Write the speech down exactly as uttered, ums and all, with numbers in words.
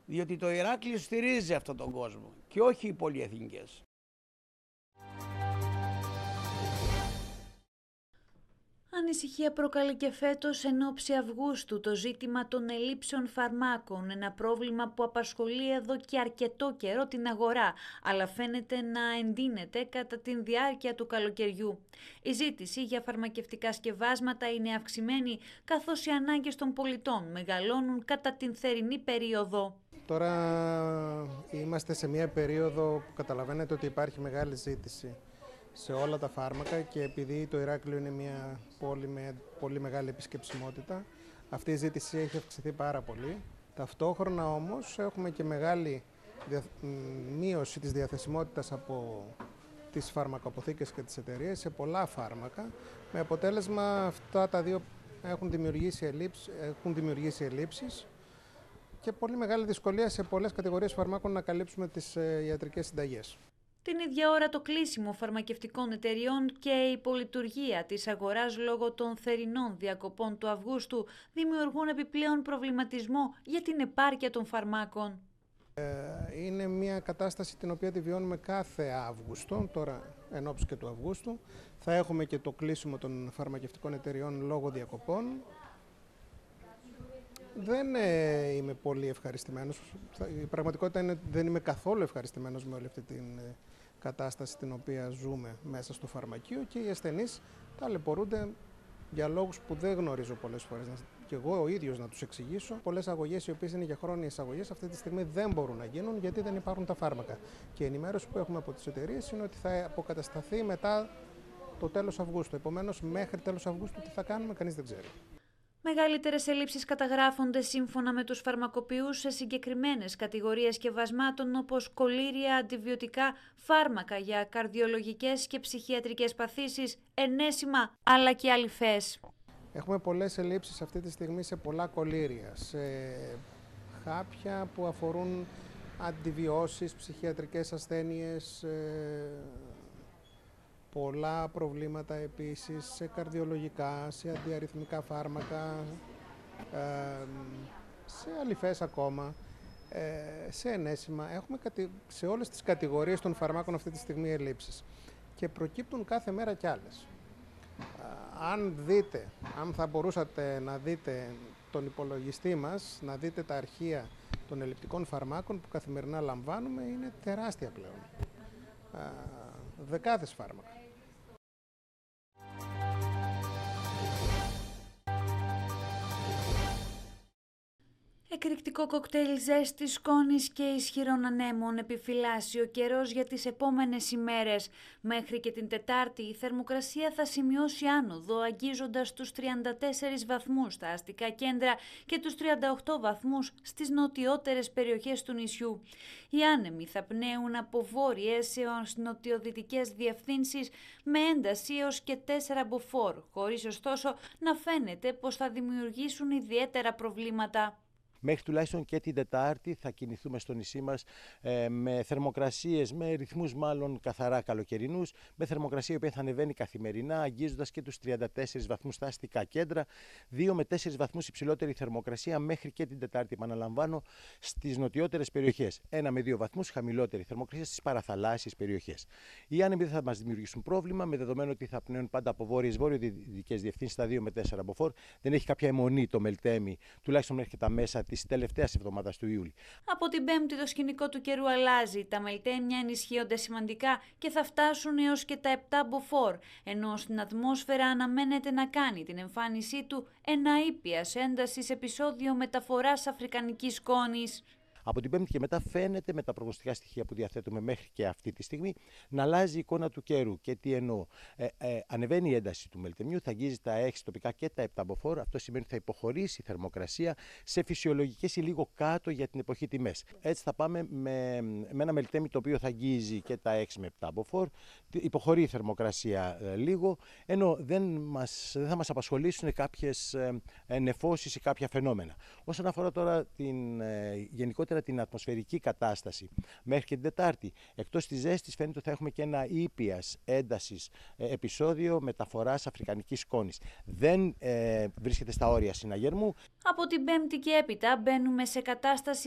Διότι το Ηράκλειο στηρίζει αυτόν τον κόσμο και όχι οι πολυεθνικές. Ανησυχία προκαλεί και φέτος εν ώψη Αυγούστου το ζήτημα των ελλείψεων φαρμάκων, ένα πρόβλημα που απασχολεί εδώ και αρκετό καιρό την αγορά, αλλά φαίνεται να εντείνεται κατά τη διάρκεια του καλοκαιριού. Η ζήτηση για φαρμακευτικά σκευάσματα είναι αυξημένη, καθώς οι ανάγκες των πολιτών μεγαλώνουν κατά την θερινή περίοδο. Τώρα είμαστε σε μια περίοδο που καταλαβαίνετε ότι υπάρχει μεγάλη ζήτηση σε όλα τα φάρμακα και επειδή το Ηράκλειο είναι μια πόλη με πολύ μεγάλη επισκεψιμότητα, αυτή η ζήτηση έχει αυξηθεί πάρα πολύ. Ταυτόχρονα όμως έχουμε και μεγάλη μείωση της διαθεσιμότητας από τις φαρμακοποθήκες και τις εταιρείες σε πολλά φάρμακα, με αποτέλεσμα αυτά τα δύο έχουν δημιουργήσει ελλείψεις, έχουν δημιουργήσει ελλείψεις και πολύ μεγάλη δυσκολία σε πολλές κατηγορίες φαρμάκων να καλύψουμε τις ιατρικές συνταγές. Την ίδια ώρα το κλείσιμο φαρμακευτικών εταιριών και η υπολειτουργία της αγοράς λόγω των θερινών διακοπών του Αυγούστου δημιουργούν επιπλέον προβληματισμό για την επάρκεια των φαρμάκων. Είναι μια κατάσταση την οποία τη βιώνουμε κάθε Αύγουστο, τώρα εν ώψη και του Αυγούστου. Θα έχουμε και το κλείσιμο των φαρμακευτικών εταιριών λόγω διακοπών. Δεν ε, είμαι πολύ ευχαριστημένος. Η πραγματικότητα είναι ότι δεν είμαι καθόλου ευχαριστημένος με όλη αυτή την ε, κατάσταση την οποία ζούμε μέσα στο φαρμακείο και οι ασθενείς ταλαιπωρούνται για λόγους που δεν γνωρίζω πολλές φορές και εγώ ο ίδιος να τους εξηγήσω. Πολλές αγωγές οι οποίες είναι για χρόνιες αγωγές αυτή τη στιγμή δεν μπορούν να γίνουν γιατί δεν υπάρχουν τα φάρμακα. Και η ενημέρωση που έχουμε από τις εταιρείες είναι ότι θα αποκατασταθεί μετά το τέλος Αυγούστου. Επομένως, μέχρι τέλος Αυγούστου τι θα κάνουμε, κανείς δεν ξέρει. Μεγαλύτερες ελλείψεις καταγράφονται σύμφωνα με τους φαρμακοποιούς σε συγκεκριμένες κατηγορίες σκευασμάτων όπως κολλήρια, αντιβιωτικά, φάρμακα για καρδιολογικές και ψυχιατρικές παθήσεις, ενέσιμα αλλά και αλυφές. Έχουμε πολλές ελλείψεις αυτή τη στιγμή σε πολλά κολλήρια, σε χάπια που αφορούν αντιβιώσεις, ψυχιατρικές ασθένειες, πολλά προβλήματα επίσης σε καρδιολογικά, σε αντιαρρυθμικά φάρμακα, σε αλυφές ακόμα, σε ενέσιμα. Έχουμε σε όλες τις κατηγορίες των φαρμάκων αυτή τη στιγμή ελλείψεις και προκύπτουν κάθε μέρα κι άλλες. Αν δείτε, αν θα μπορούσατε να δείτε τον υπολογιστή μας, να δείτε τα αρχεία των ελλειπτικών φαρμάκων που καθημερινά λαμβάνουμε, είναι τεράστια πλέον. Δεκάδες φάρμακα. Εκρηκτικό κοκτέιλ ζέστης, σκόνης και ισχυρών ανέμων επιφυλάσσει ο καιρός για τις επόμενες ημέρες. Μέχρι και την Τετάρτη η θερμοκρασία θα σημειώσει άνοδο, αγγίζοντας τους τριάντα τέσσερις βαθμούς στα αστικά κέντρα και τους τριάντα οκτώ βαθμούς στις νοτιότερες περιοχές του νησιού. Οι άνεμοι θα πνέουν από βόρειες έως νοτιοδυτικές διευθύνσεις με ένταση έως και τέσσερα μποφόρ, χωρίς ωστόσο να φαίνεται πως θα δημιουργήσουν ιδιαίτερα προβλήματα. Μέχρι τουλάχιστον και την Τετάρτη θα κινηθούμε στο νησί μας ε, με θερμοκρασίες, με ρυθμούς μάλλον καθαρά καλοκαιρινούς, με θερμοκρασία η οποία θα ανεβαίνει καθημερινά, αγγίζοντας και τους τριάντα τέσσερις βαθμούς στα αστικά κέντρα, δύο με τέσσερις βαθμούς υψηλότερη θερμοκρασία μέχρι και την Τετάρτη, επαναλαμβάνω, στις νοτιότερες περιοχές. ένα με δύο βαθμούς χαμηλότερη θερμοκρασία στις παραθαλάσσιες περιοχές. Οι άνεμοι δεν θα μας δημιουργήσουν πρόβλημα, με δεδομένο ότι θα πνέουν πάντα από βόρειες βορειοδυτικές διευθύνσεις στα δύο με τέσσερα μποφόρ. Δεν έχει κάποια αιμονή το Μελτέμι, τουλάχιστον μέχρι και τα μέσα της τελευταίας εβδομάδας του Ιούλη. Από την Πέμπτη το σκηνικό του καιρού αλλάζει. Τα Μελτέμια ενισχύονται σημαντικά και θα φτάσουν έως και τα επτά μποφόρ, ενώ στην ατμόσφαιρα αναμένεται να κάνει την εμφάνισή του ένα ήπιας έντασης επεισόδιο μεταφοράς αφρικανικής σκόνης. Από την Πέμπτη και μετά φαίνεται με τα προγνωστικά στοιχεία που διαθέτουμε μέχρι και αυτή τη στιγμή να αλλάζει η εικόνα του καιρού. Και τι εννοώ. Ε, ε, ανεβαίνει η ένταση του Μελτεμιού, θα αγγίζει τα έξι τοπικά και τα επτά μποφόρ. Αυτό σημαίνει ότι θα υποχωρήσει η θερμοκρασία σε φυσιολογικές ή λίγο κάτω για την εποχή τιμές. Έτσι θα πάμε με, με ένα Μελτέμι το οποίο θα αγγίζει και τα έξι με επτά μποφόρ. Υποχωρεί η θερμοκρασία ε, λίγο, ενώ δεν, μας, δεν θα μας απασχολήσουν κάποιες ε, νεφώσεις ή κάποια φαινόμενα. Όσον αφορά τώρα την ε, γενικότερα την ατμοσφαιρική κατάσταση μέχρι και την Τετάρτη, εκτός της ζέστης φαίνεται ότι θα έχουμε και ένα ήπιας έντασης ε, επεισόδιο μεταφοράς αφρικανικής σκόνης. Δεν ε, βρίσκεται στα όρια συναγερμού. Από την Πέμπτη και έπειτα μπαίνουμε σε κατάσταση